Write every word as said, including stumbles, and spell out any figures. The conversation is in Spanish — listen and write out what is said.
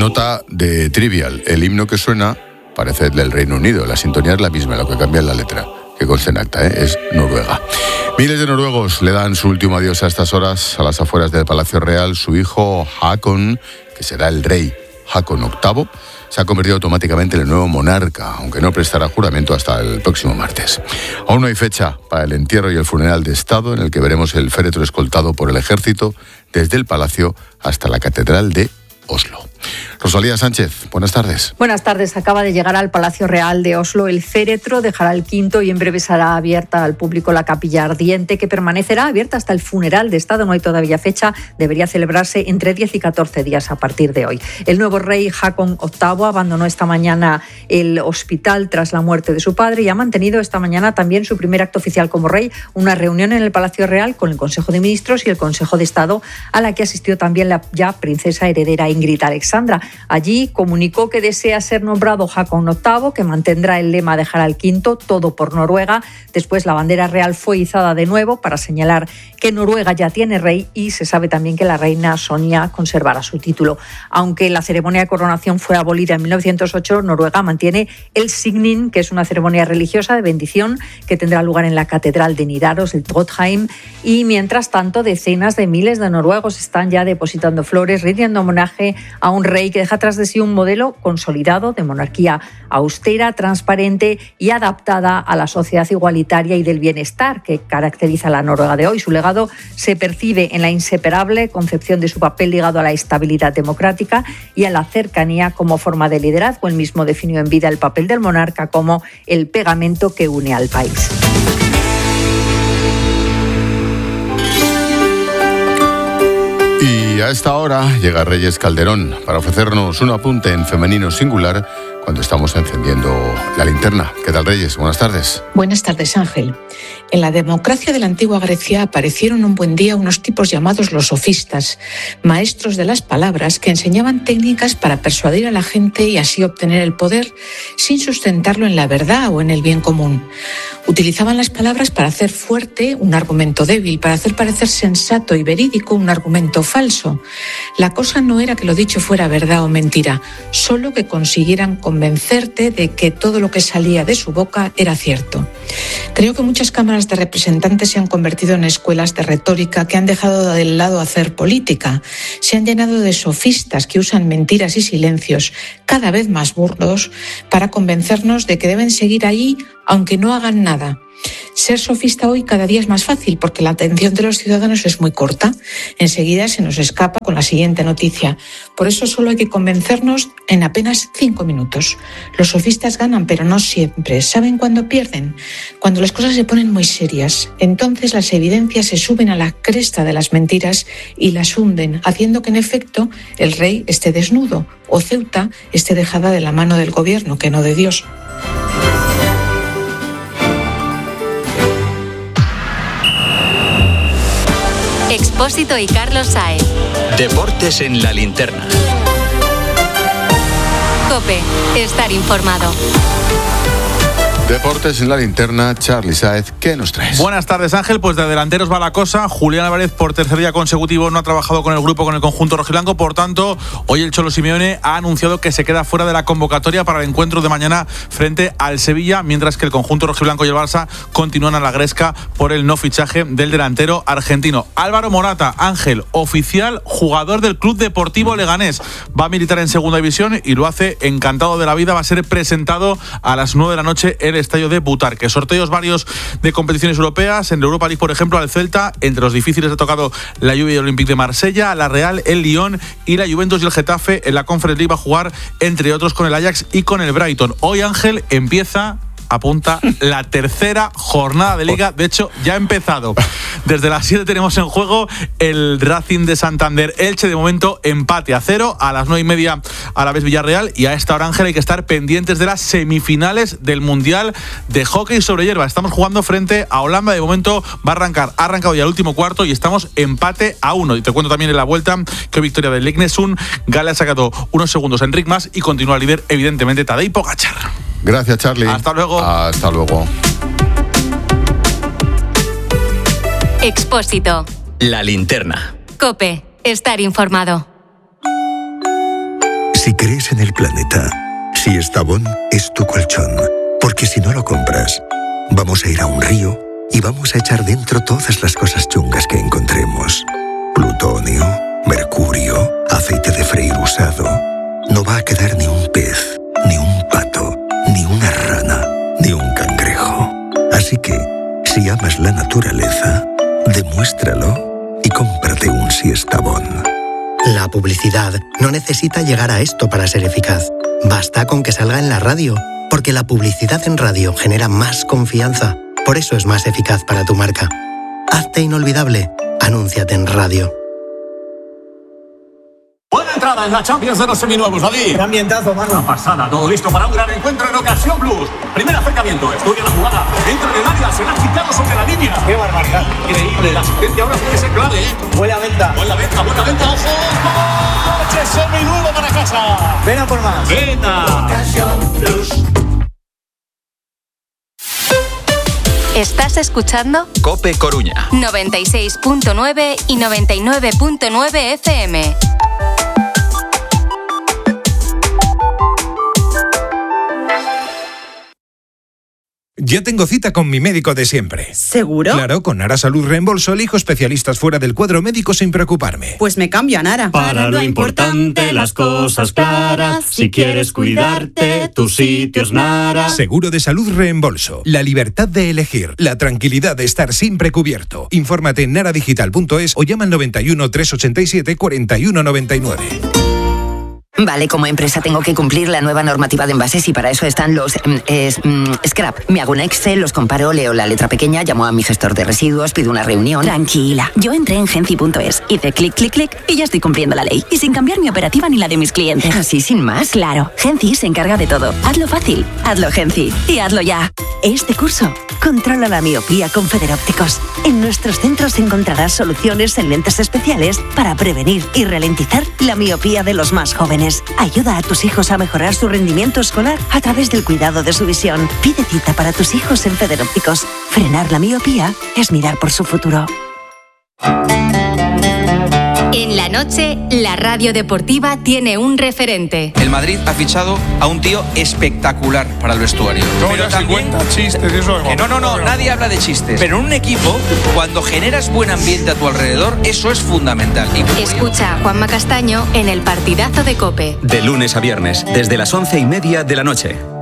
Nota de Trivial. El himno que suena parece el del Reino Unido. La sintonía es la misma, lo que cambia es la letra, que consta en acta, ¿eh? Es Noruega. Miles de noruegos le dan su último adiós a estas horas a las afueras del Palacio Real. Su hijo Haakon, que será el rey Haakon octavo, se ha convertido automáticamente en el nuevo monarca, aunque no prestará juramento hasta el próximo martes. Aún no hay fecha para el entierro y el funeral de Estado, en el que veremos el féretro escoltado por el ejército desde el palacio hasta la catedral de Oslo. Rosalía Sánchez, buenas tardes. Buenas tardes. Acaba de llegar al Palacio Real de Oslo el féretro, dejará el quinto y en breve será abierta al público la capilla ardiente, que permanecerá abierta hasta el funeral de Estado. No hay todavía fecha, debería celebrarse entre diez y catorce días a partir de hoy. El nuevo rey Haakon octavo abandonó esta mañana el hospital tras la muerte de su padre y ha mantenido esta mañana también su primer acto oficial como rey, una reunión en el Palacio Real con el Consejo de Ministros y el Consejo de Estado, a la que asistió también la ya princesa heredera Ingrid Alexandra. Allí comunicó que desea ser nombrado Haakon octavo, que mantendrá el lema dejar al quinto, todo por Noruega. Después la bandera real fue izada de nuevo para señalar que Noruega ya tiene rey, y se sabe también que la reina Sonia conservará su título. Aunque la ceremonia de coronación fue abolida en mil novecientos ocho, Noruega mantiene el signing, que es una ceremonia religiosa de bendición que tendrá lugar en la catedral de Nidaros, el Trondheim, y mientras tanto decenas de miles de noruegos están ya depositando flores, rindiendo homenaje a un rey que deja tras de sí un modelo consolidado de monarquía austera, transparente y adaptada a la sociedad igualitaria y del bienestar que caracteriza a la Noruega de hoy. Su legado se percibe en la inseparable concepción de su papel ligado a la estabilidad democrática y a la cercanía como forma de liderazgo. Él mismo definió en vida el papel del monarca como el pegamento que une al país. Y a esta hora llega Reyes Calderón para ofrecernos un apunte en femenino singular cuando estamos encendiendo la linterna. ¿Qué tal, Reyes? Buenas tardes. Buenas tardes, Ángel. En la democracia de la antigua Grecia aparecieron un buen día unos tipos llamados los sofistas, maestros de las palabras que enseñaban técnicas para persuadir a la gente y así obtener el poder sin sustentarlo en la verdad o en el bien común. Utilizaban las palabras para hacer fuerte un argumento débil, para hacer parecer sensato y verídico un argumento falso. La cosa no era que lo dicho fuera verdad o mentira, solo que consiguieran convencerte de que todo lo que salía de su boca era cierto. Creo que muchas cámaras de representantes se han convertido en escuelas de retórica que han dejado de lado hacer política. Se han llenado de sofistas que usan mentiras y silencios cada vez más burdos para convencernos de que deben seguir ahí aunque no hagan nada. Ser sofista hoy cada día es más fácil porque la atención de los ciudadanos es muy corta. Enseguida se nos escapa con la siguiente noticia. Por eso solo hay que convencernos en apenas cinco minutos. Los sofistas ganan, pero no siempre. ¿Saben cuándo pierden? Cuando las cosas se ponen muy serias. Entonces las evidencias se suben a la cresta de las mentiras y las hunden, haciendo que en efecto el rey esté desnudo o Ceuta esté dejada de la mano del gobierno, que no de Dios. Expósito y Carlos Saez. Deportes en la linterna. COPE. Estar informado. Deportes en la linterna, Charly Sáez, ¿qué nos traes? Buenas tardes, Ángel. Pues de delanteros va la cosa. Julián Álvarez, por tercer día consecutivo, no ha trabajado con el grupo, con el conjunto rojiblanco. Por tanto, hoy el Cholo Simeone ha anunciado que se queda fuera de la convocatoria para el encuentro de mañana frente al Sevilla, mientras que el conjunto rojiblanco y el Barça continúan a la gresca por el no fichaje del delantero argentino. Álvaro Morata, Ángel, oficial jugador del Club Deportivo Leganés. Va a militar en segunda división y lo hace encantado de la vida. Va a ser presentado a las nueve de la noche en estadio de Butarque. Sorteos varios de competiciones europeas. En la Europa League, por ejemplo, al Celta, entre los difíciles ha tocado la Juve y el Olympique de Marsella, la Real, el Lyon y la Juventus y el Getafe. En la Conference League va a jugar, entre otros, con el Ajax y con el Brighton. Hoy, Ángel, empieza... apunta la tercera jornada de Liga. De hecho, ya ha empezado. Desde las siete tenemos en juego el Racing de Santander Elche. De momento, empate a cero. A las nueve y media, a la vez Villarreal. Y a esta hora, Ángel, hay que estar pendientes de las semifinales del Mundial de Hockey sobre hierba. Estamos jugando frente a Holanda. De momento va a arrancar. Ha arrancado ya el último cuarto y estamos empate a uno. Y te cuento también en la vuelta que victoria del Lignesund. Gale ha sacado unos segundos a Enric Mas y continúa líder, evidentemente, Tadej Pogačar. Gracias, Charly. Hasta luego. Hasta luego. Expósito. La linterna. COPE. Estar informado. Si Si crees en el planeta, Siestabón es tu colchón. Porque si no lo compras, vamos a ir a un río y vamos a echar dentro todas las cosas chungas que encontremos. Plutonio, mercurio, aceite de freír usado. No va a quedar ni un pez, ni un pato, ni una rana, ni un cangrejo. Así que, si amas la naturaleza, demuéstralo y cómprate un Siestabón. La publicidad no necesita llegar a esto para ser eficaz. Basta con que salga en la radio, porque la publicidad en radio genera más confianza. Por eso es más eficaz para tu marca. Hazte inolvidable. Anúnciate en radio. Buena entrada en la Champions de los seminuevos, David. Qué ambientazo, mano. Una pasada, todo listo para un gran encuentro en Ocasión Plus. Primer acercamiento, estudia la jugada. Entra en el área, será quitado sobre la línea. Qué barbaridad. Increíble, la asistencia ahora puede ser clave, ¿eh? Buena venta. Buena venta, buena venta, ojo. ¡Coche seminuevo para casa! Ven a por más. Venta. Ocasión Plus. ¿Estás escuchando? COPE Coruña. noventa y seis punto nueve y noventa y nueve punto nueve F M. Ya tengo cita con mi médico de siempre. ¿Seguro? Claro, con Nara Salud Reembolso elijo especialistas fuera del cuadro médico sin preocuparme. Pues me cambio a Nara. Para lo importante, las cosas claras. Si quieres cuidarte, tu sitio es Nara. Seguro de salud Reembolso. La libertad de elegir. La tranquilidad de estar siempre cubierto. Infórmate en naradigital punto es o llama al noventa y uno, trescientos ochenta y siete, cuarenta y uno noventa y nueve. Vale, como empresa tengo que cumplir la nueva normativa de envases y para eso están los eh, scrap. Me hago un Excel, los comparo, leo la letra pequeña, llamo a mi gestor de residuos, pido una reunión. Tranquila, yo entré en Genci punto es, hice clic, clic, clic y ya estoy cumpliendo la ley. Y sin cambiar mi operativa ni la de mis clientes. ¿Así sin más? Claro, Genci se encarga de todo. Hazlo fácil, hazlo Genci y hazlo ya. Este curso, controla la miopía con Federópticos. En nuestros centros encontrarás soluciones en lentes especiales para prevenir y ralentizar la miopía de los más jóvenes. Ayuda a tus hijos a mejorar su rendimiento escolar a través del cuidado de su visión. Pide cita para tus hijos en Federópticos. Frenar la miopía es mirar por su futuro. En la noche, la radio deportiva tiene un referente. El Madrid ha fichado a un tío espectacular para el vestuario. No, pero ya también, se cuenta chistes, eso que no, no, no, nadie habla de chistes. Pero en un equipo, cuando generas buen ambiente a tu alrededor, eso es fundamental. Y Escucha a Juanma Castaño en el partidazo de COPE. De lunes a viernes, desde las once y media de la noche.